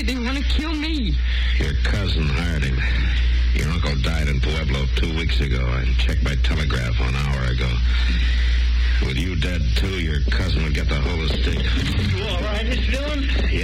me. They want to kill me. Your cousin hired him. Your uncle died in Pueblo 2 weeks ago. I checked my telegraph an hour ago. With you dead, too, your cousin would get the whole estate. You all right, Mr. Dillon? Yeah.